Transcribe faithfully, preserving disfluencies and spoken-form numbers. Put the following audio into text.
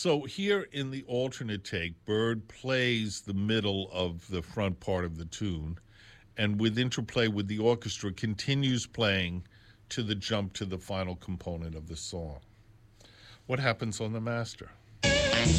So here in the alternate take, Bird plays the middle of the front part of the tune, and with interplay with the orchestra, continues playing to the jump to the final component of the song. What happens on the master?